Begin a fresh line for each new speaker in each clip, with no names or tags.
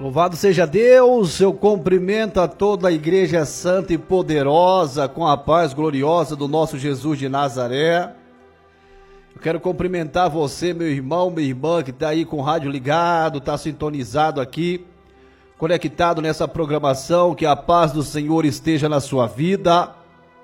Louvado seja Deus, eu cumprimento a toda a igreja santa e poderosa com a paz gloriosa do nosso Jesus de Nazaré. Eu quero cumprimentar você, meu irmão, minha irmã, que está aí com o rádio ligado, está sintonizado aqui, conectado nessa programação, que a paz do Senhor esteja na sua vida.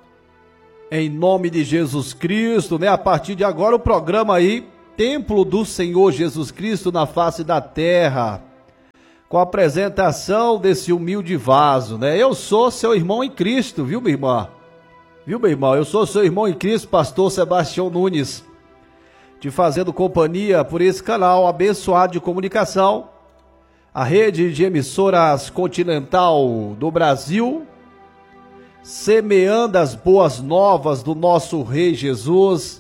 Em nome de Jesus Cristo, né? A partir de agora o programa aí, Templo do Senhor Jesus Cristo na face da terra, com a apresentação desse humilde vaso, né? Eu sou seu irmão em Cristo, viu, minha irmã? Viu, meu irmão? Eu sou seu irmão em Cristo, pastor Sebastião Nunes, te fazendo companhia por esse canal abençoado de comunicação, a rede de emissoras continental do Brasil, semeando as boas novas do nosso Rei Jesus,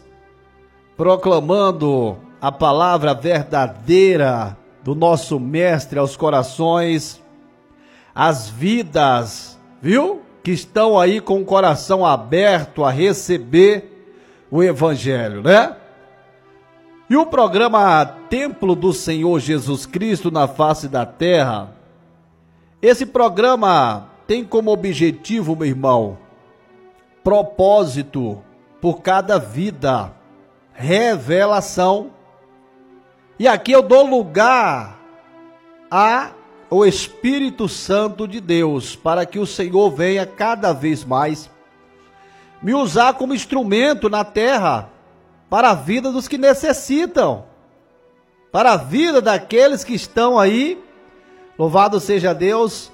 proclamando a palavra verdadeira do nosso Mestre aos corações, as vidas, viu? Que estão aí com o coração aberto a receber o Evangelho, né? E o programa Templo do Senhor Jesus Cristo na face da terra, esse programa tem como objetivo, meu irmão, propósito por cada vida, revelação. E aqui eu dou lugar ao Espírito Santo de Deus, para que o Senhor venha cada vez mais me usar como instrumento na terra, para a vida dos que necessitam, para a vida daqueles que estão aí, louvado seja Deus,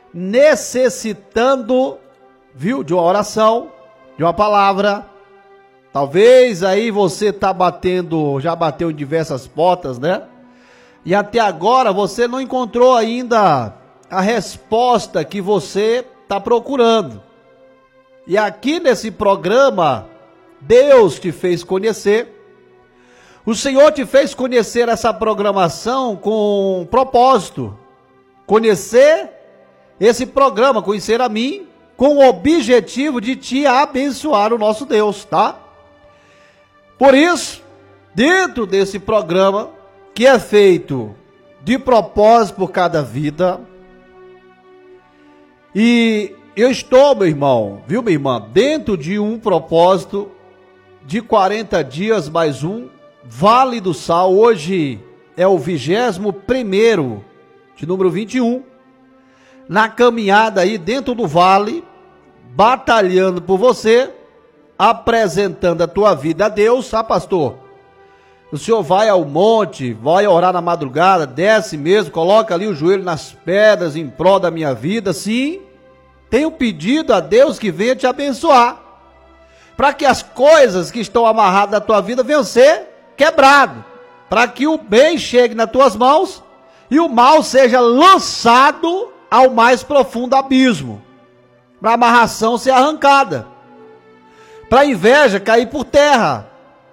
necessitando, viu, de uma oração, de uma palavra. Talvez aí você já bateu em diversas portas, né? E até agora você não encontrou ainda a resposta que você está procurando. E aqui nesse programa, Deus te fez conhecer. O Senhor te fez conhecer essa programação com um propósito. Conhecer esse programa, conhecer a mim, com o objetivo de te abençoar, o nosso Deus, tá? Por isso, dentro desse programa, que é feito de propósito por cada vida, e eu estou, meu irmão, viu, minha irmã, dentro de um propósito de 40 dias mais um, Vale do Sal. Hoje é o 21º, de número 21, na caminhada aí dentro do vale, batalhando por você, apresentando a tua vida a Deus, tá, pastor? O senhor vai ao monte, vai orar na madrugada, desce mesmo, coloca ali o joelho nas pedras em prol da minha vida, sim, tenho pedido a Deus que venha te abençoar, para que as coisas que estão amarradas na tua vida venham ser quebradas, para que o bem chegue nas tuas mãos e o mal seja lançado ao mais profundo abismo, para a amarração ser arrancada, para a inveja cair por terra,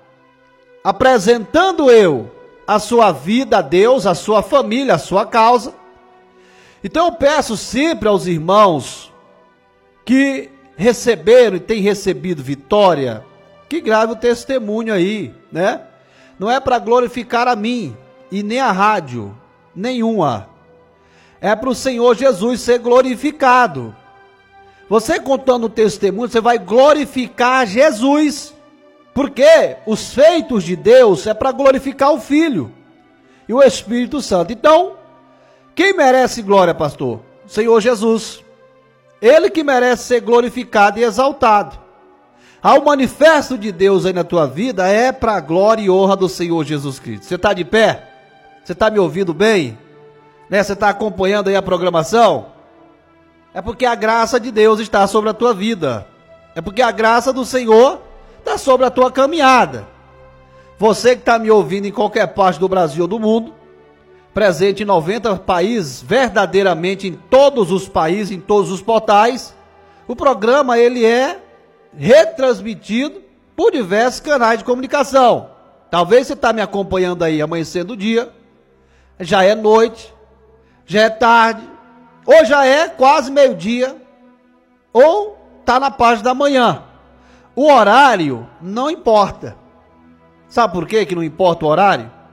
apresentando eu a sua vida a Deus, a sua família, a sua causa. Então eu peço sempre aos irmãos que receberam e têm recebido vitória, que grave o testemunho aí, né? Não é para glorificar a mim e nem a rádio, nenhuma. É para o Senhor Jesus ser glorificado. Você contando o testemunho, você vai glorificar Jesus, porque os feitos de Deus é para glorificar o Filho e o Espírito Santo. Então, quem merece glória, pastor? O Senhor Jesus. Ele que merece ser glorificado e exaltado. Ao manifesto de Deus aí na tua vida é para a glória e honra do Senhor Jesus Cristo. Você está de pé? Você está me ouvindo bem? Né? Você está acompanhando aí a programação? É porque a graça de Deus está sobre a tua vida. É porque a graça do Senhor está sobre a tua caminhada. Você que está me ouvindo em qualquer parte do Brasil ou do mundo, presente em 90 países, verdadeiramente em todos os países, em todos os portais, o programa ele é retransmitido por diversos canais de comunicação. Talvez você está me acompanhando aí amanhecendo o dia, já é noite, já é tarde, ou já é quase meio-dia, ou está na parte da manhã. O horário não importa. Sabe por quê que não importa o horário?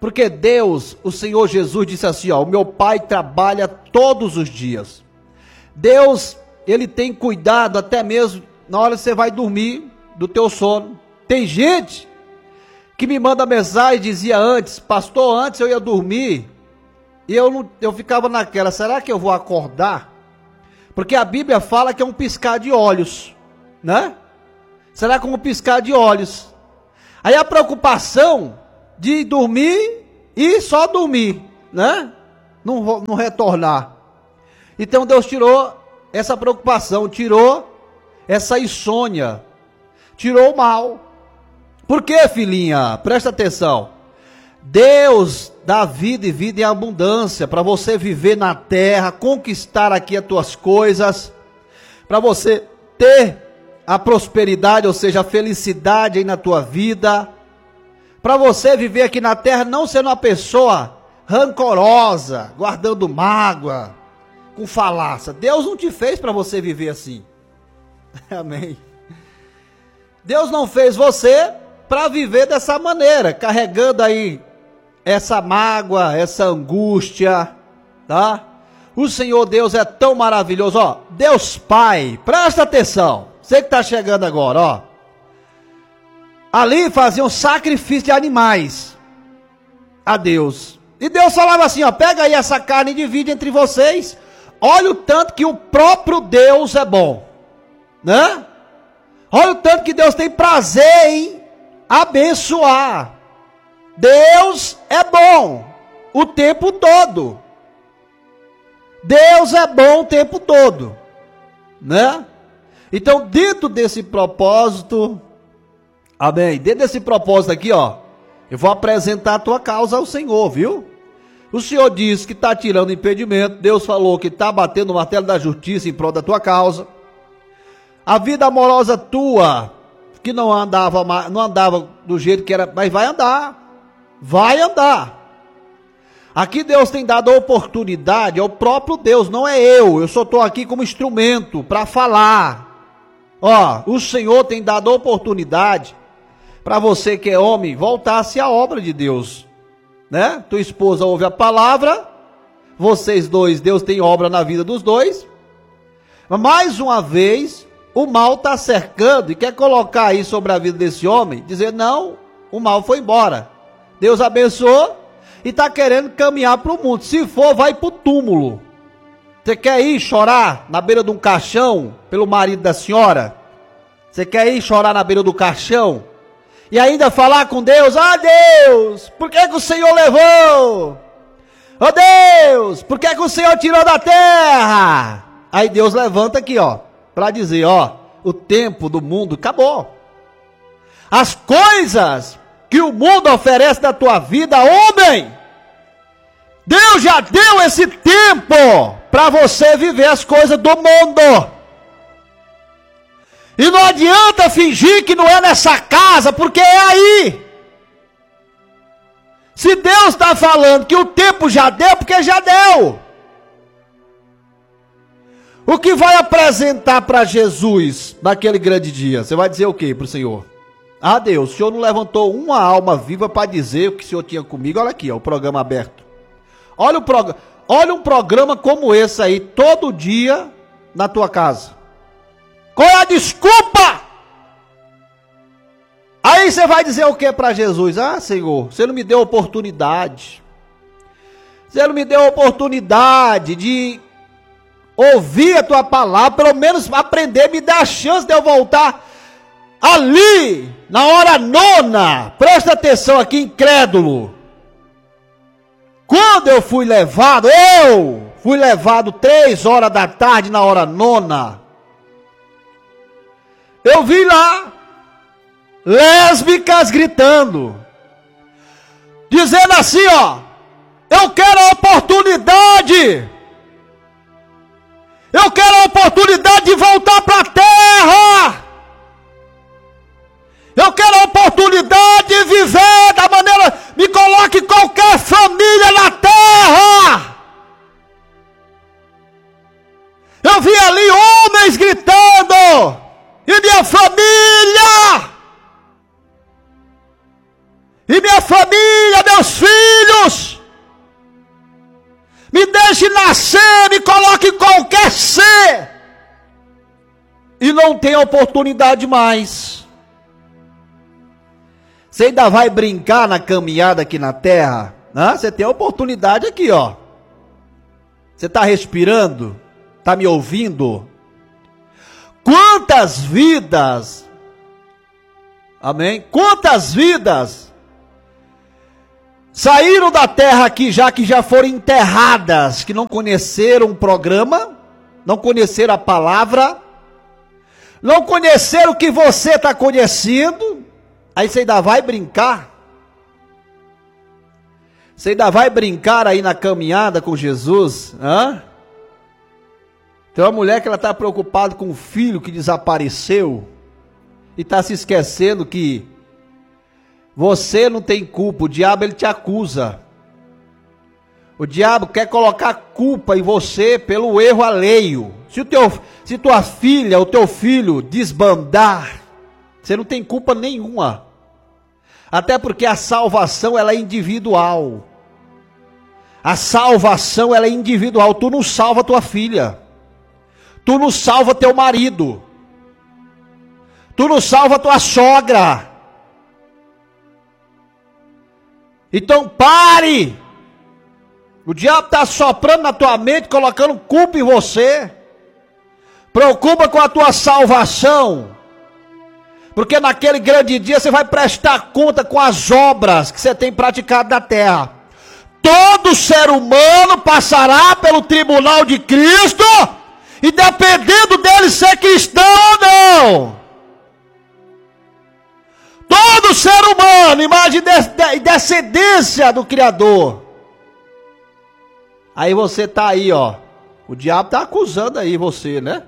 Porque Deus, o Senhor Jesus disse assim, ó, o meu Pai trabalha todos os dias. Deus, Ele tem cuidado até mesmo na hora que você vai dormir do teu sono. Tem gente que me manda mensagem e dizia antes, pastor, antes eu ia dormir e eu ficava naquela, será que eu vou acordar? Porque a Bíblia fala que é um piscar de olhos, né? Será como um piscar de olhos. Aí a preocupação de dormir e só dormir, né? Não retornar. Então Deus tirou essa preocupação, tirou essa insônia, tirou o mal. Por quê, filhinha? Presta atenção. Deus dá vida e vida em abundância para você viver na terra, conquistar aqui as tuas coisas, para você ter a prosperidade, ou seja, a felicidade aí na tua vida, para você viver aqui na terra não sendo uma pessoa rancorosa, guardando mágoa, com falácia. Deus não te fez para você viver assim. Amém. Deus não fez você para viver dessa maneira, carregando aí essa mágoa, essa angústia, tá? O Senhor Deus é tão maravilhoso, ó. Deus Pai, presta atenção. Você que está chegando agora, ó. Ali faziam sacrifício de animais a Deus. E Deus falava assim, ó, pega aí essa carne e divide entre vocês. Olha o tanto que o próprio Deus é bom, né? Olha o tanto que Deus tem prazer em abençoar. Deus é bom o tempo todo. Deus é bom o tempo todo, né? Então, dentro desse propósito, amém, dentro desse propósito aqui, ó, eu vou apresentar a tua causa ao Senhor, viu? O Senhor disse que está tirando impedimento, Deus falou que está batendo o martelo da justiça em prol da tua causa. A vida amorosa tua, que não andava do jeito que era, mas vai andar. Aqui Deus tem dado a oportunidade ao próprio Deus, não é eu só estou aqui como instrumento para falar. Ó, o Senhor tem dado a oportunidade para você que é homem, voltar-se à obra de Deus, né? Tua esposa ouve a palavra, vocês dois, Deus tem obra na vida dos dois. Mais uma vez, o mal está cercando e quer colocar aí sobre a vida desse homem, dizer, não, o mal foi embora. Deus abençoou e está querendo caminhar para o mundo. Se for, vai para o túmulo. Você quer ir chorar na beira de um caixão pelo marido da senhora? Você quer ir chorar na beira do caixão? E ainda falar com Deus, ah Deus, por que o Senhor levou? Oh Deus, por que o Senhor tirou da terra? Aí Deus levanta aqui, ó, para dizer, ó, o tempo do mundo acabou. As coisas que o mundo oferece na tua vida, homem, Deus já deu esse tempo para você viver as coisas do mundo. E não adianta fingir que não é nessa casa, porque é aí. Se Deus está falando que o tempo já deu, porque já deu. O que vai apresentar para Jesus naquele grande dia? Você vai dizer o que para o Senhor? Ah, Deus, o Senhor não levantou uma alma viva para dizer o que o Senhor tinha comigo. Olha aqui, ó, o programa aberto. Olha um programa como esse aí, todo dia na tua casa. Qual é a desculpa? Aí você vai dizer o que para Jesus? Ah, Senhor, você não me deu oportunidade. Você não me deu oportunidade de ouvir a tua palavra, pelo menos aprender, me dá a chance de eu voltar ali, na hora nona. Presta atenção aqui, incrédulo. Quando eu fui levado 3 horas da tarde na hora nona. Eu vi lá, lésbicas gritando, dizendo assim, ó, eu quero a oportunidade, eu quero a oportunidade de voltar para a terra, eu quero a oportunidade de viver da maneira, me coloque qualquer família na terra. Eu vi ali homens gritando, e minha família, meus filhos, Me deixe nascer, me coloque em qualquer ser. E não tem oportunidade mais. Você ainda vai brincar na caminhada aqui na terra? Né? Você tem a oportunidade aqui, ó. Você está respirando? Está me ouvindo? Quantas vidas, amém? Quantas vidas saíram da terra aqui que já foram enterradas, que não conheceram o programa, não conheceram a palavra, não conheceram o que você está conhecendo, aí você ainda vai brincar? Você ainda vai brincar aí na caminhada com Jesus? Hã? Tem uma mulher que ela está preocupada com o filho que desapareceu e está se esquecendo que você não tem culpa, o diabo ele te acusa. O diabo quer colocar culpa em você pelo erro alheio. Se tua filha ou teu filho desbandar, você não tem culpa nenhuma. Até porque a salvação ela é individual. A salvação ela é individual. Tu não salva tua filha. Tu não salva teu marido. Tu não salva tua sogra. Então pare. O diabo está soprando na tua mente, colocando culpa em você. Preocupa com a tua salvação. Porque naquele grande dia você vai prestar conta com as obras que você tem praticado na terra. Todo ser humano passará pelo tribunal de Cristo, e dependendo dele ser cristão ou não. Todo ser humano, imagem e descendência do Criador. Aí você está aí, ó. O diabo está acusando aí você, né?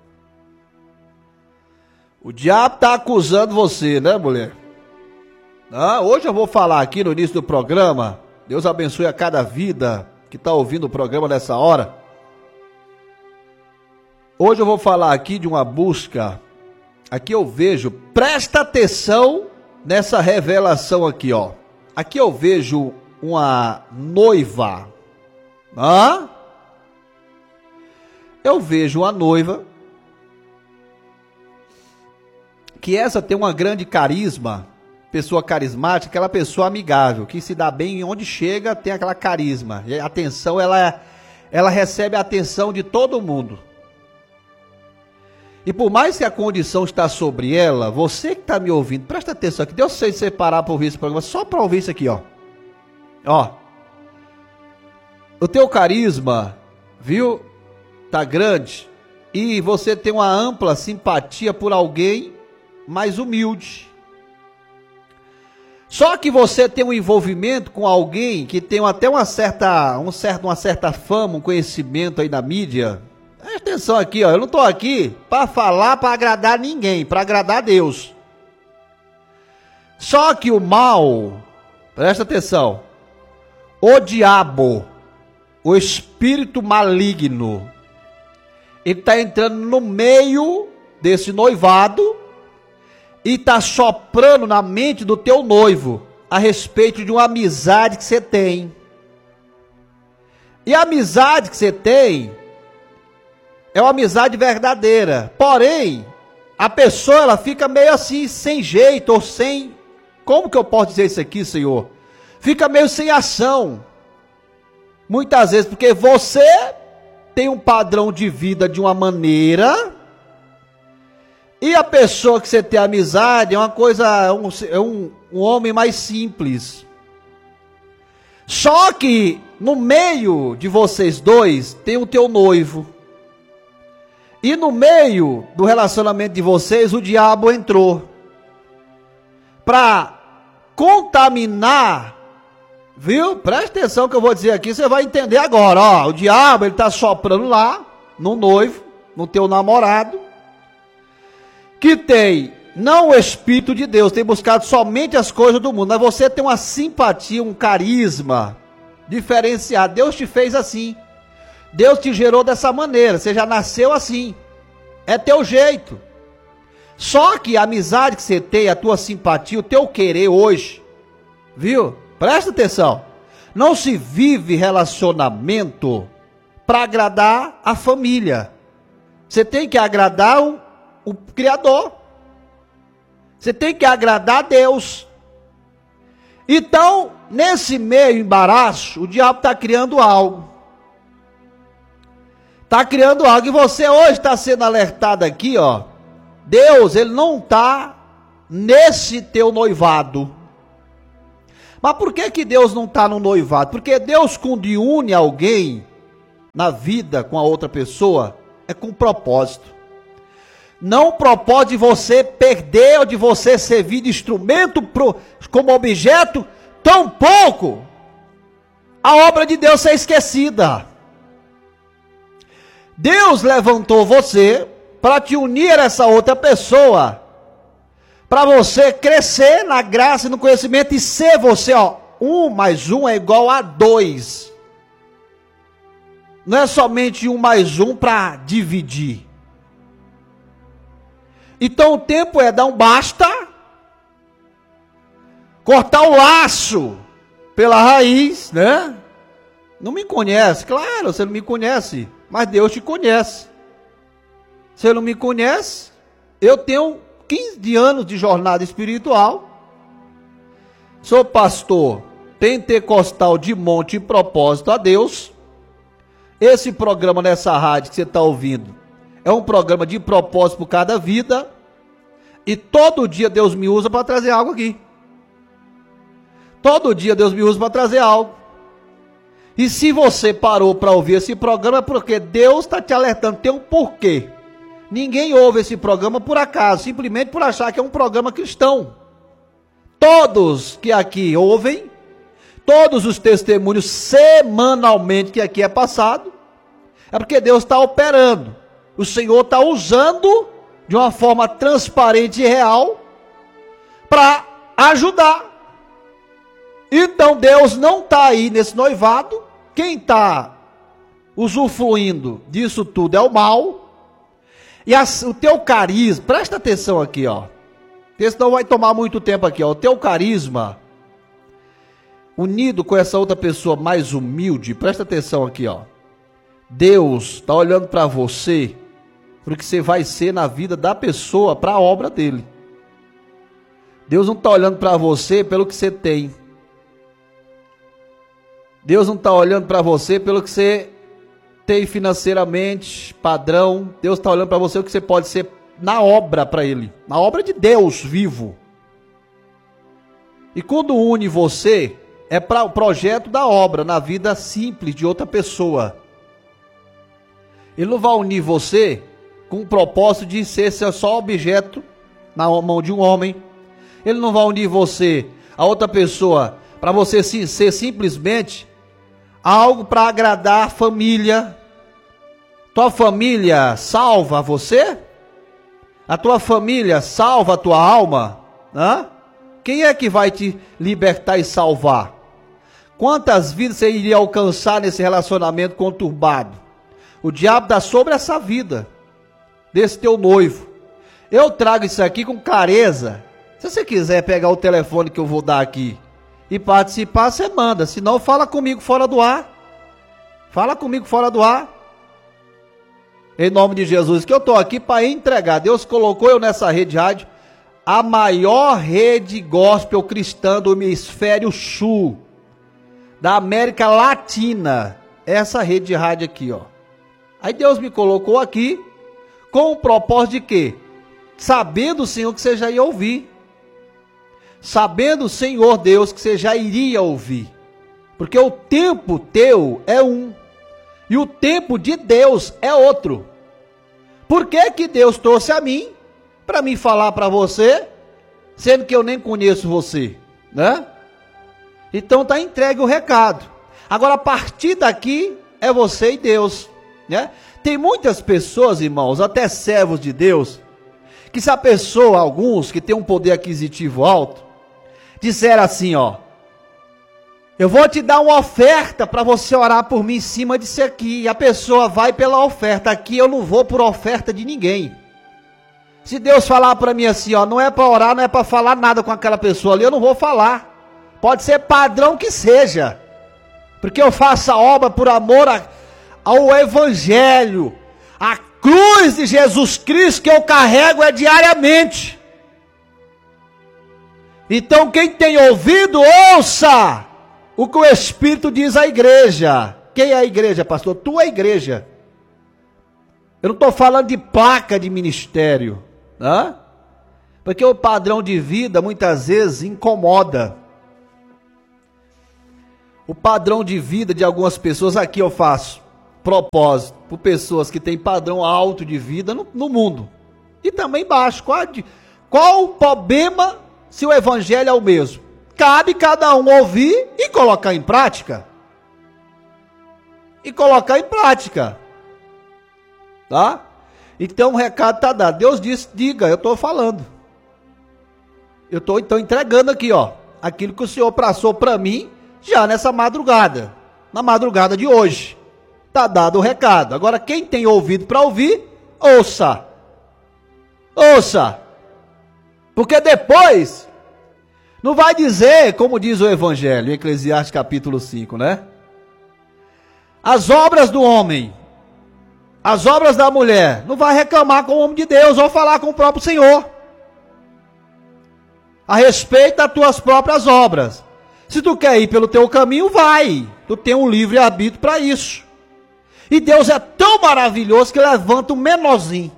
O diabo está acusando você, né, mulher? Hoje eu vou falar aqui no início do programa. Deus abençoe a cada vida que está ouvindo o programa nessa hora. Hoje eu vou falar aqui de uma busca. Aqui eu vejo, presta atenção nessa revelação aqui, ó. Aqui eu vejo uma noiva. Eu vejo uma noiva que essa tem uma grande carisma, pessoa carismática, aquela pessoa amigável, que se dá bem onde chega, tem aquela carisma. E a atenção, ela recebe a atenção de todo mundo. E por mais que a condição está sobre ela, você que está me ouvindo, presta atenção aqui, Deus sei separar para ouvir esse programa, só para ouvir isso aqui, ó. Ó. O teu carisma, viu, tá grande, e você tem uma ampla simpatia por alguém mais humilde. Só que você tem um envolvimento com alguém que tem até uma certa fama, um conhecimento aí na mídia. Presta atenção aqui, ó. Eu não estou aqui para falar para agradar ninguém, para agradar a Deus. Só que o mal, presta atenção, o diabo, o espírito maligno, ele está entrando no meio desse noivado e está soprando na mente do teu noivo a respeito de uma amizade que você tem. E a amizade que você tem é uma amizade verdadeira. Porém, a pessoa ela fica meio assim, sem jeito, ou sem... Como que eu posso dizer isso aqui, Senhor? Fica meio sem ação. Muitas vezes, porque você tem um padrão de vida de uma maneira, e a pessoa que você tem amizade é uma coisa, um homem mais simples. Só que no meio de vocês dois tem o teu noivo. E no meio do relacionamento de vocês o diabo entrou para contaminar. Viu? Presta atenção que eu vou dizer aqui, você vai entender agora, ó. O diabo, ele está soprando lá, no noivo, no teu namorado, que tem, não o Espírito de Deus, tem buscado somente as coisas do mundo, mas você tem uma simpatia, um carisma diferenciado. Deus te fez assim. Deus te gerou dessa maneira, você já nasceu assim. É teu jeito. Só que a amizade que você tem, a tua simpatia, o teu querer hoje, viu? Presta atenção. Não se vive relacionamento para agradar a família. Você tem que agradar o Criador. Você tem que agradar a Deus. Então, nesse meio embaraço, o diabo está criando algo. Está criando algo. E você hoje está sendo alertado aqui, ó. Deus, ele não está nesse teu noivado. Mas por que Deus não está no noivado? Porque Deus, quando une alguém na vida com a outra pessoa, é com propósito. Não o propósito de você perder ou de você servir de instrumento como objeto, tampouco a obra de Deus ser esquecida. Deus levantou você para te unir a essa outra pessoa, para você crescer na graça e no conhecimento e ser você, ó, 1 mais 1 é igual a 2. Não é somente 1 mais 1 para dividir. Então o tempo é dar um basta, cortar o laço pela raiz, né? Não me conhece, claro, você não me conhece, mas Deus te conhece. Você não me conhece, eu tenho 15 anos de jornada espiritual, sou pastor pentecostal de monte e propósito a Deus. Esse programa nessa rádio que você está ouvindo é um programa de propósito por cada vida, e todo dia Deus me usa para trazer algo aqui. Todo dia Deus me usa para trazer algo. E se você parou para ouvir esse programa é porque Deus está te alertando, tem um porquê. Ninguém ouve esse programa por acaso, simplesmente por achar que é um programa cristão. Todos que aqui ouvem, todos os testemunhos semanalmente que aqui é passado, é porque Deus está operando. O Senhor está usando de uma forma transparente e real para ajudar. Então Deus não está aí nesse noivado. Quem está usufruindo disso tudo é o mal. E o teu carisma, presta atenção aqui, ó. Porque senão vai tomar muito tempo aqui, ó. O teu carisma, unido com essa outra pessoa mais humilde, presta atenção aqui, ó. Deus está olhando para você, para o que você vai ser na vida da pessoa, para a obra dele. Deus não está olhando para você pelo que você tem. Deus não está olhando para você pelo que você tem financeiramente, padrão. Deus está olhando para você o que você pode ser na obra para ele, na obra de Deus vivo. E quando une você, é para o projeto da obra, na vida simples de outra pessoa. Ele não vai unir você com o propósito de ser só objeto na mão de um homem. Ele não vai unir você, a outra pessoa, para você ser simplesmente algo para agradar a família. Tua família salva você? A tua família salva a tua alma? Hã? Quem é que vai te libertar e salvar? Quantas vidas você iria alcançar nesse relacionamento conturbado? O diabo está sobre essa vida desse teu noivo. Eu trago isso aqui com clareza. Se você quiser pegar o telefone que eu vou dar aqui e participar, você manda. Se não, fala comigo fora do ar. Fala comigo fora do ar. Em nome de Jesus, que eu estou aqui para entregar. Deus colocou eu nessa rede rádio, a maior rede gospel cristã do hemisfério sul, da América Latina. Essa rede de rádio aqui, ó. Aí Deus me colocou aqui com o propósito de quê? Sabendo, Senhor, que você já ia ouvir. Sabendo, Senhor Deus, que você já iria ouvir. Porque o tempo teu é um. E o tempo de Deus é outro. Por que que Deus trouxe a mim para me falar para você, sendo que eu nem conheço você, né? Então tá entregue o recado. Agora a partir daqui é você e Deus, né? Tem muitas pessoas, irmãos, até servos de Deus, que se a pessoa, alguns que tem um poder aquisitivo alto, disseram assim, ó: eu vou te dar uma oferta para você orar por mim em cima disso aqui. E a pessoa vai pela oferta. Aqui eu não vou por oferta de ninguém. Se Deus falar para mim assim, ó, não é para orar, não é para falar nada com aquela pessoa ali, eu não vou falar. Pode ser padrão que seja. porque eu faço a obra por amor ao Evangelho. A cruz de Jesus Cristo que eu carrego é diariamente. Então quem tem ouvido, ouça o que o Espírito diz à igreja. Quem é a igreja, pastor? Tu é a igreja. Eu não estou falando de placa de ministério, né? Porque o padrão de vida muitas vezes incomoda. O padrão de vida de algumas pessoas, aqui eu faço propósito por pessoas que têm padrão alto de vida no mundo. E também baixo. Qual o problema se o evangelho é o mesmo? Cabe cada um ouvir e colocar em prática. Tá? Então o recado está dado. Deus disse, diga, eu estou falando. Eu estou então entregando aqui, ó, aquilo que o Senhor passou para mim já nessa madrugada. Na madrugada de hoje. Está dado o recado. Agora quem tem ouvido para ouvir, ouça. Ouça. Porque depois não vai dizer, como diz o Evangelho, em Eclesiastes capítulo 5, né? As obras do homem, as obras da mulher, não vai reclamar com o homem de Deus ou falar com o próprio Senhor a respeito das tuas próprias obras. Se tu quer ir pelo teu caminho, vai. Tu tem um livre-arbítrio para isso. E Deus é tão maravilhoso que levanta o menorzinho.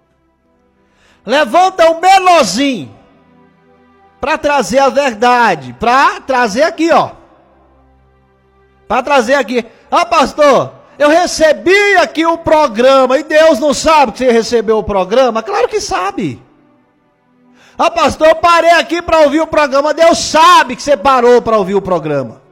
Levanta o menorzinho para trazer a verdade, para trazer aqui, ó. Para trazer aqui. Ah, pastor, eu recebi aqui o programa e Deus não sabe que você recebeu o programa? Claro que sabe. Ah, pastor, eu parei aqui para ouvir o programa. Deus sabe que você parou para ouvir o programa.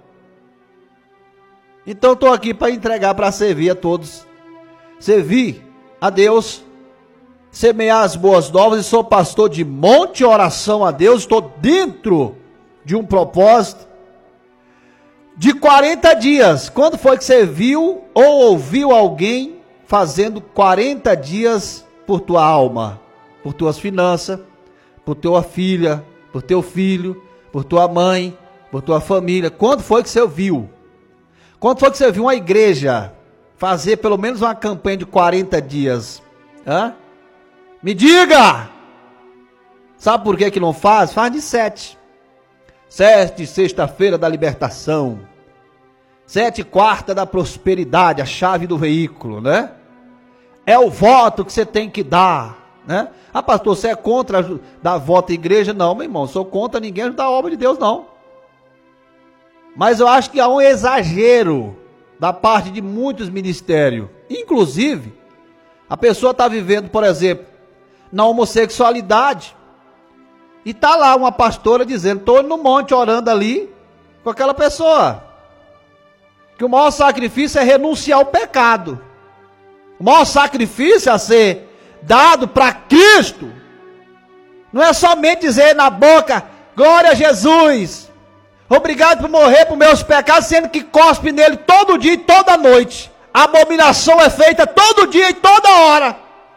Então estou aqui para entregar, para servir a todos. Servir a Deus, semear as boas novas. E sou pastor de Monte Oração a Deus. Estou dentro de um propósito de 40 dias. Quando foi que você viu ou ouviu alguém fazendo 40 dias por tua alma, por tuas finanças, por tua filha, por teu filho, por tua mãe, por tua família? Quando foi que você viu? Quando foi que você viu uma igreja fazer pelo menos uma campanha de 40 dias? Hã? Me diga! Sabe por que não faz? Faz de 7. 7, sexta-feira da libertação. 7, quarta da prosperidade, a chave do veículo, né? É o voto que você tem que dar, né? Ah, pastor, você é contra dar voto à igreja? Não, meu irmão, sou contra ninguém ajudar a obra de Deus, não. Mas eu acho que há um exagero da parte de muitos ministérios. Inclusive, a pessoa está vivendo, por exemplo, na homossexualidade. E está lá uma pastora dizendo, estou no monte orando ali com aquela pessoa. Que o maior sacrifício é renunciar ao pecado. O maior sacrifício a ser dado para Cristo não é somente dizer na boca, glória a Jesus, obrigado por morrer por meus pecados, sendo que cospe nele todo dia e toda noite. A abominação é feita todo dia e toda hora.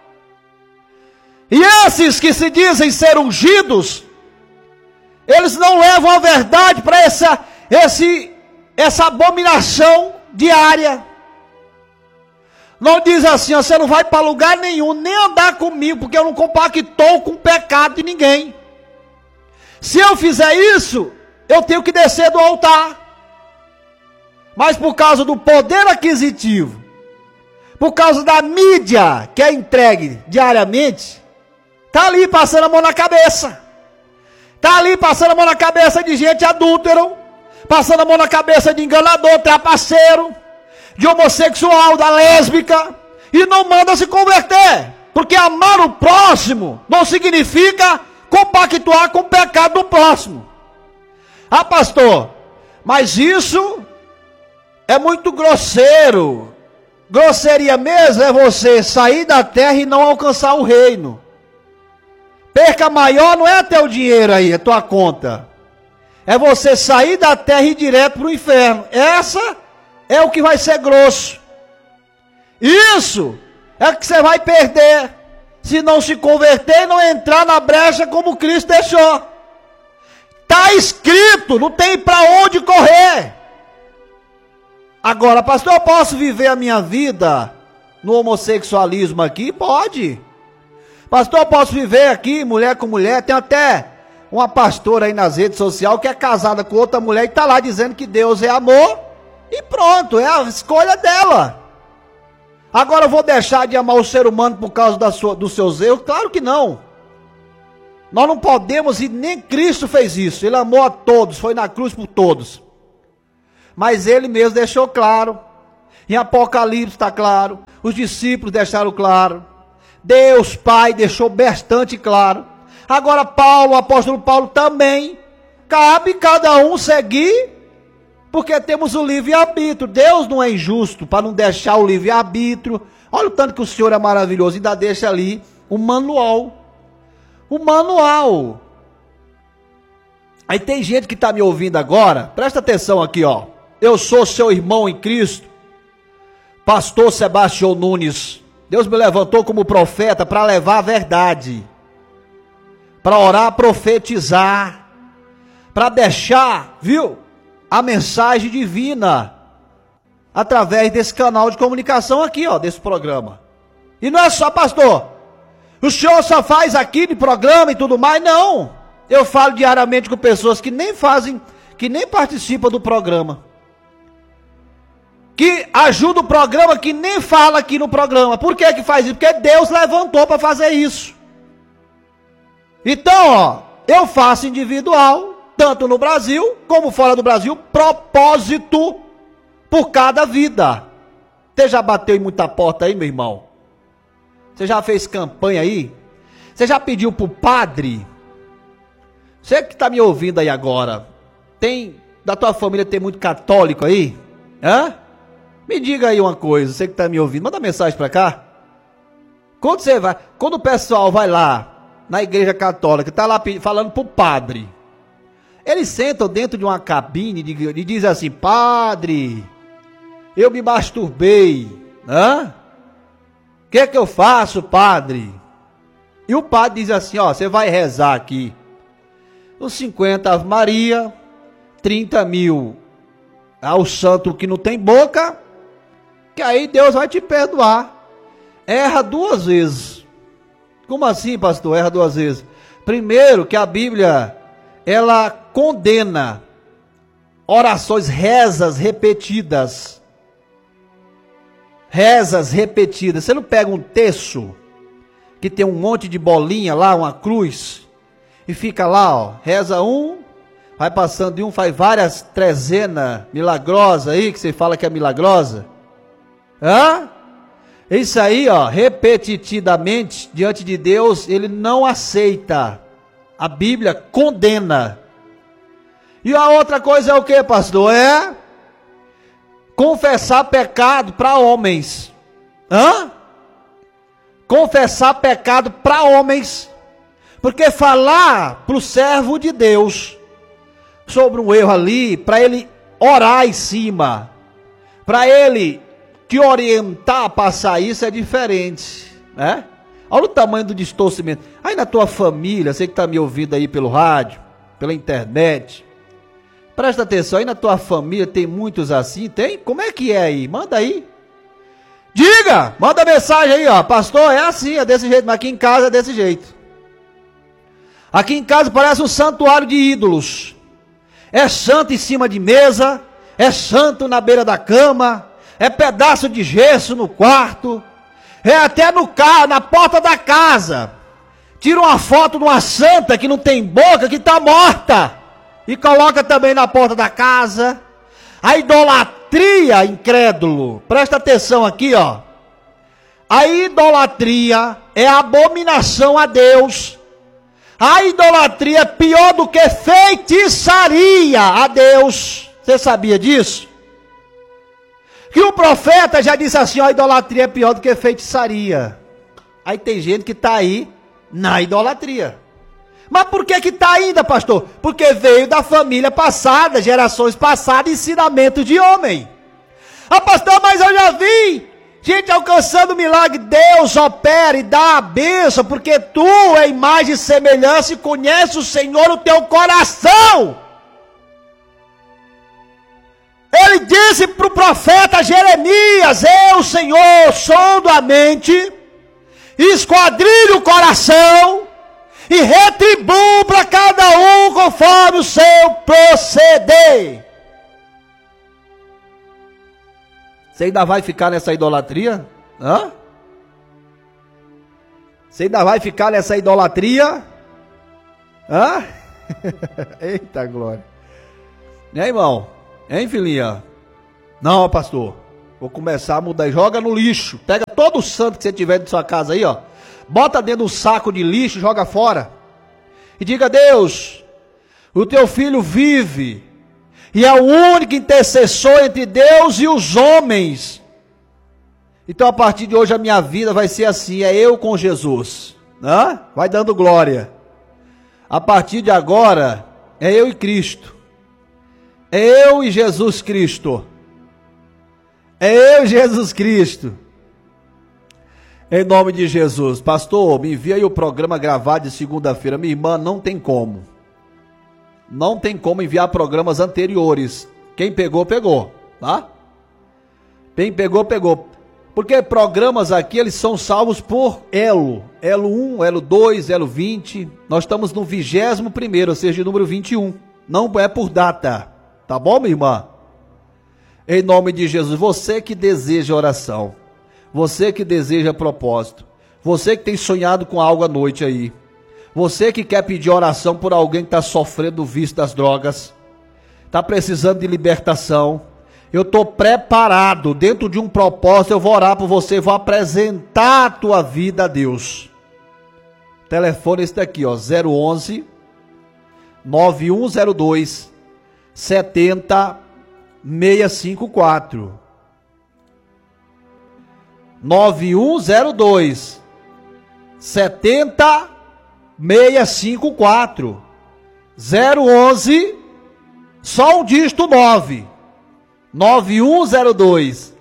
E esses que se dizem ser ungidos, eles não levam a verdade para essa abominação diária. Não diz assim, você não vai para lugar nenhum, nem andar comigo, porque eu não compactou com o pecado de ninguém. Se eu fizer isso, eu tenho que descer do altar. Mas por causa do poder aquisitivo, por causa da mídia que é entregue diariamente, está ali passando a mão na cabeça. Está ali passando a mão na cabeça de gente adúltero, passando a mão na cabeça de enganador, trapaceiro, de homossexual, da lésbica, e não manda se converter, porque amar o próximo não significa compactuar com o pecado do próximo. Ah, pastor, mas isso é muito grosseiro. Grosseria mesmo é você sair da terra e não alcançar o reino. Perca maior não é teu dinheiro aí, é tua conta. É você sair da terra e ir direto para o inferno. Essa é o que vai ser grosso. Isso é o que você vai perder se não se converter e não entrar na brecha como Cristo deixou. Está escrito, não tem para onde correr. Agora, pastor, eu posso viver a minha vida no homossexualismo aqui? Pode. Pastor, eu posso viver aqui, mulher com mulher? Tem até uma pastora aí nas redes sociais que é casada com outra mulher e está lá dizendo que Deus é amor. E pronto, é a escolha dela. Agora eu vou deixar de amar o ser humano por causa dos seus erros? Claro que não. Nós não podemos, e nem Cristo fez isso. Ele amou a todos, foi na cruz por todos. Mas ele mesmo deixou claro. Em Apocalipse está claro. Os discípulos deixaram claro. Deus Pai deixou bastante claro. Agora Paulo, o apóstolo Paulo também. Cabe cada um seguir, porque temos o livre-arbítrio. Deus não é injusto para não deixar o livre-arbítrio. Olha o tanto que o Senhor é maravilhoso. Ainda deixa ali o manual. O manual. Aí tem gente que está me ouvindo agora. Presta atenção aqui, ó. Eu sou seu irmão em Cristo, pastor Sebastião Nunes. Deus me levantou como profeta para levar a verdade, para orar, profetizar, para deixar, viu, a mensagem divina, através desse canal de comunicação aqui, ó, desse programa. E não é só, pastor, o senhor só faz aqui de programa e tudo mais? Não, eu falo diariamente com pessoas que nem fazem, que nem participam do programa, que ajuda o programa, que nem fala aqui no programa. Por que que faz isso? Porque Deus levantou para fazer isso. Então, ó, eu faço individual, tanto no Brasil como fora do Brasil, propósito por cada vida. Você já bateu em muita porta aí, meu irmão? Você já fez campanha aí? Você já pediu pro padre? Você que está me ouvindo aí agora, da tua família tem muito católico aí? Hã? Me diga aí uma coisa, você que está me ouvindo, manda mensagem para cá. Quando o pessoal vai lá na igreja católica, está lá falando pro padre, eles sentam dentro de uma cabine e dizem assim: padre, eu me masturbei, hã? O que é que eu faço, padre? E o padre diz assim: ó, você vai rezar aqui os 50 Ave Maria, 30 mil ao santo que não tem boca, que aí Deus vai te perdoar. Erra 2 vezes. Como assim, pastor? Erra 2 vezes. Primeiro, que a Bíblia, ela condena orações, rezas repetidas. Rezas repetidas. Você não pega um terço que tem um monte de bolinha lá, uma cruz, e fica lá, ó, reza um, vai passando de um, faz várias trezenas milagrosas aí, que você fala que é milagrosa. Hã? Isso aí, ó, repetidamente, diante de Deus, ele não aceita. A Bíblia condena. E a outra coisa é o que, pastor? É confessar pecado para homens. Hã? Confessar pecado para homens. Porque falar para o servo de Deus sobre um erro ali, para ele orar em cima, para ele te orientar a passar isso, é diferente, né? Olha o tamanho do distorcimento. Aí na tua família, você que está me ouvindo aí pelo rádio, pela internet, presta atenção, aí na tua família tem muitos assim, tem? Como é que é aí? Manda aí. Diga, manda mensagem aí, ó, pastor, é assim, é desse jeito, mas aqui em casa é desse jeito. Aqui em casa parece um santuário de ídolos. É santo em cima de mesa, é santo na beira da cama, é pedaço de gesso no quarto, é até no carro, na porta da casa. Tira uma foto de uma santa que não tem boca, que está morta, e coloca também na porta da casa. A idolatria, incrédulo, presta atenção aqui, ó. A idolatria é abominação a Deus. A idolatria é pior do que feitiçaria a Deus. Você sabia disso? Que o profeta já disse assim, ó, a idolatria é pior do que feitiçaria. Aí tem gente que está aí na idolatria. Mas por que está ainda, pastor? Porque veio da família passada, gerações passadas, ensinamento de homem. Ah, pastor, mas eu já vi gente alcançando milagre. Deus opera e dá a bênção, porque tu é imagem e semelhança e conhece o Senhor o teu coração. Ele disse para o profeta Jeremias: eu, Senhor, sondo a mente, esquadrilho o coração e retribuo para cada um conforme o seu proceder. Você ainda vai ficar nessa idolatria? Hã? Você ainda vai ficar nessa idolatria? Hã? Eita glória. Né, irmão? Hein, filhinha? Não, pastor. Vou começar a mudar. Joga no lixo. Pega todo o santo que você tiver de sua casa aí, ó. Bota dentro do saco de lixo e joga fora. E diga: Deus, o teu filho vive. E é o único intercessor entre Deus e os homens. Então a partir de hoje a minha vida vai ser assim. É eu com Jesus. Né? Vai dando glória. A partir de agora é eu e Cristo. É eu e Jesus Cristo. É eu e Jesus Cristo. Em nome de Jesus. Pastor, me envia aí o programa gravado de segunda-feira. Minha irmã, não tem como. Não tem como enviar programas anteriores. Quem pegou, pegou. Tá? Quem pegou, pegou. Porque programas aqui, eles são salvos por elo. Elo 1, elo 2, elo 20. Nós estamos no 21º, ou seja, número 21. Não é por data. Tá bom, minha irmã? Em nome de Jesus, você que deseja oração, você que deseja propósito, você que tem sonhado com algo à noite aí, você que quer pedir oração por alguém que está sofrendo do vício das drogas, está precisando de libertação, eu estou preparado, dentro de um propósito, eu vou orar por você, vou apresentar a tua vida a Deus. O telefone é esse daqui, ó, 011 9102 70654 9102 70654 011 só um dígito 9 9102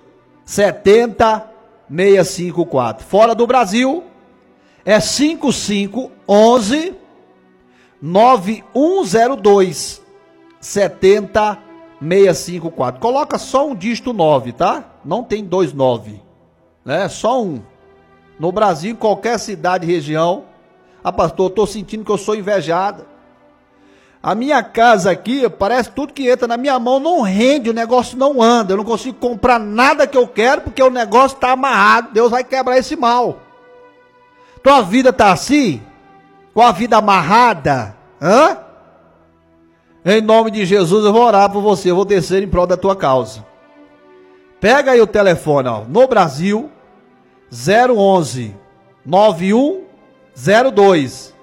70654. Fora do Brasil é 5511 9102 70654. Coloca só um dígito 9, tá? Não tem 29, né? Só um. No Brasil, em qualquer cidade e região. Ah, pastor, eu tô sentindo que eu sou invejada. A minha casa aqui, parece que tudo que entra na minha mão não rende, o negócio não anda. Eu não consigo comprar nada que eu quero porque o negócio está amarrado. Deus vai quebrar esse mal. Tua vida tá assim? Com a vida amarrada? Hã? Em nome de Jesus eu vou orar por você, eu vou descer em prol da tua causa. Pega aí o telefone, ó, no Brasil, 011 9102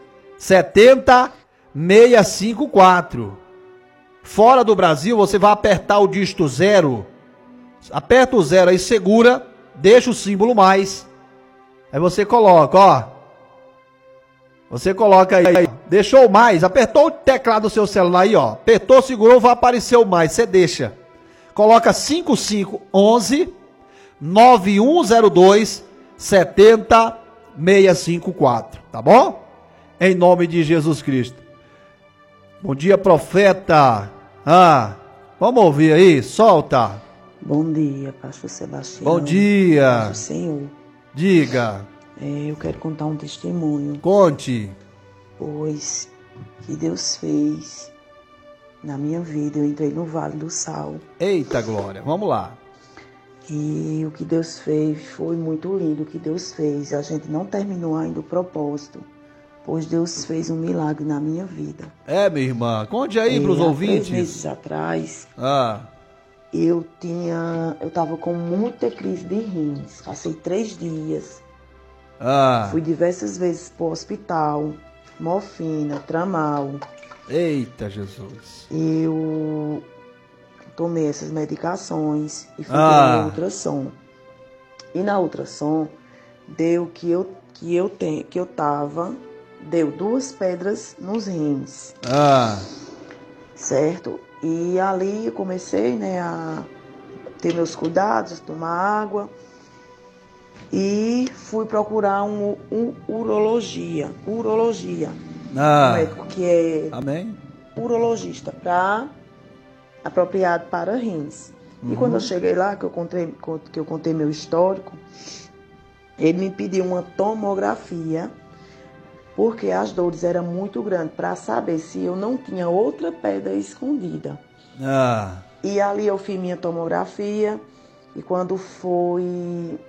70654. Fora do Brasil, você vai apertar o dígito 0. Aperta o 0 aí, segura, deixa o símbolo mais. Aí você coloca, ó. Você coloca aí, deixou o mais, apertou o teclado do seu celular aí, ó. Apertou, segurou, vai aparecer o mais, você deixa. Coloca 5511 9102 70654, tá bom? Em nome de Jesus Cristo. Bom dia, profeta. Vamos ouvir aí, solta.
Bom dia, pastor Sebastião.
Bom dia.
Pastor Senhor.
Diga.
Eu quero contar um testemunho.
Conte.
Pois que Deus fez na minha vida. Eu entrei no Vale do Sal.
Eita glória, vamos lá.
E o que Deus fez foi muito lindo. O que Deus fez, a gente não terminou ainda o propósito, pois Deus fez um milagre na minha vida.
É, minha irmã, conte aí para os ouvintes.
3 meses atrás,
Ah.
eu estava com muita crise de rins. Passei 3 dias. Fui diversas vezes para o hospital, morfina, tramal.
Eita, Jesus.
Eu tomei essas medicações e fui para ultrassom. E na ultrassom deu deu 2 pedras nos rins. Certo? E ali eu comecei, né, a ter meus cuidados, tomar água. E fui procurar um urologia. Um médico que é
Amém.
urologista, apropriado para rins. E quando eu cheguei lá, que eu contei meu histórico, ele me pediu uma tomografia, porque as dores eram muito grandes, para saber se eu não tinha outra pedra escondida. E ali eu fiz minha tomografia, e quando foi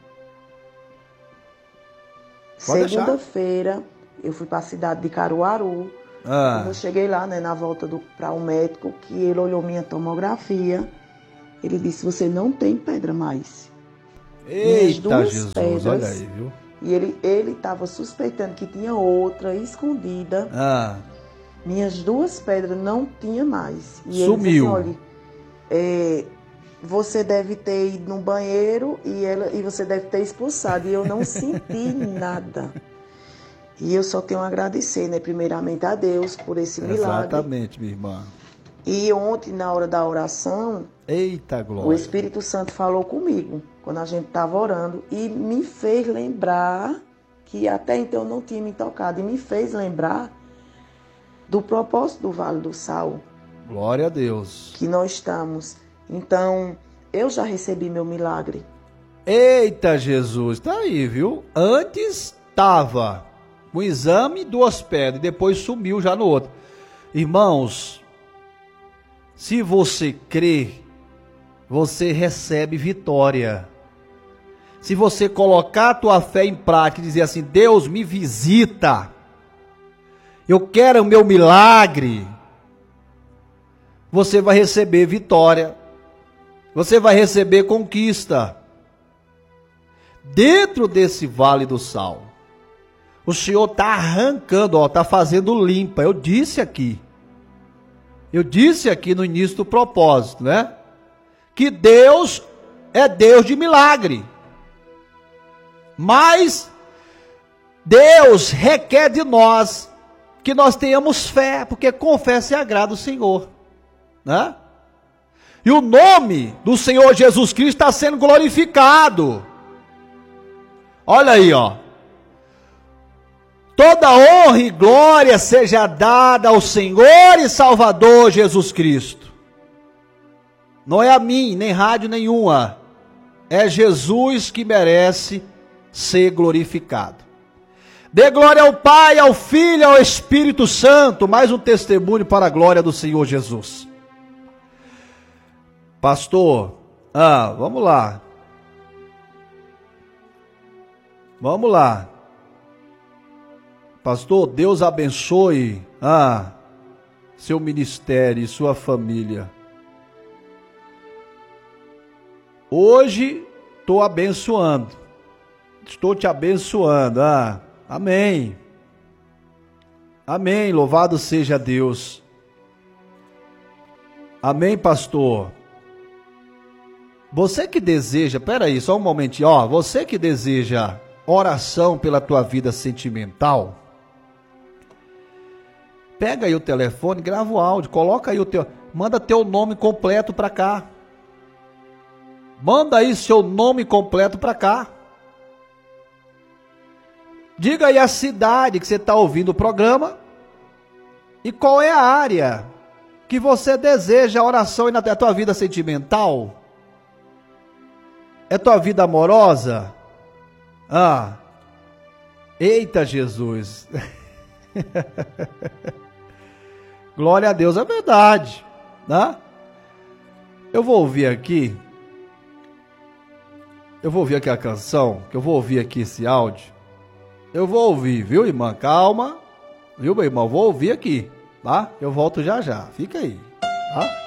segunda-feira, eu fui para a cidade de Caruaru. Quando eu cheguei lá, né, na volta para o médico, que ele olhou minha tomografia, ele disse, você não tem pedra mais.
Eita, Jesus, pedras, olha aí, viu?
E ele estava suspeitando que tinha outra escondida. Minhas 2 pedras não tinha mais. E
sumiu.
Ele disse assim, olha, você deve ter ido no banheiro e você deve ter expulsado. E eu não senti nada. E eu só tenho a agradecer, né, primeiramente a Deus por esse milagre.
Exatamente, minha irmã.
E ontem, na hora da oração,
eita glória,
o Espírito Santo falou comigo, quando a gente estava orando, e me fez lembrar, que até então não tinha me tocado, e me fez lembrar do propósito do Vale do Sal.
Glória a Deus.
Que nós estamos. Então, eu já recebi meu milagre.
Eita Jesus, tá aí, viu? Antes estava um exame, 2 pedras, depois sumiu já no outro. Irmãos, se você crê, você recebe vitória. Se você colocar a tua fé em prática e dizer assim, Deus me visita, eu quero o meu milagre, você vai receber vitória, você vai receber conquista. Dentro desse Vale do Sal, o Senhor está arrancando, está fazendo limpa. Eu disse aqui no início do propósito, né? Que Deus é Deus de milagre. Mas Deus requer de nós que nós tenhamos fé, porque com fé se agrada o Senhor, né? E o nome do Senhor Jesus Cristo está sendo glorificado. Olha aí, ó. Toda honra e glória seja dada ao Senhor e Salvador Jesus Cristo. Não é a mim, nem rádio nenhuma. É Jesus que merece ser glorificado. Dê glória ao Pai, ao Filho e ao Espírito Santo. Mais um testemunho para a glória do Senhor Jesus. Pastor, vamos lá. Vamos lá. Pastor, Deus abençoe seu ministério e sua família. Hoje estou abençoando. Estou te abençoando. Amém. Amém. Louvado seja Deus. Amém, pastor. Você que deseja, peraí, só um momentinho, você que deseja oração pela tua vida sentimental, pega aí o telefone, grava o áudio, coloca aí manda teu nome completo para cá. Manda aí seu nome completo para cá. Diga aí a cidade que você está ouvindo o programa e qual é a área que você deseja oração na tua vida sentimental. É tua vida amorosa? Eita Jesus. Glória a Deus, é verdade, né? Eu vou ouvir aqui a canção, que eu vou ouvir aqui esse áudio. Eu vou ouvir, viu, irmã? Calma, viu, meu irmão? Vou ouvir aqui, tá? Eu volto já já, fica aí, tá?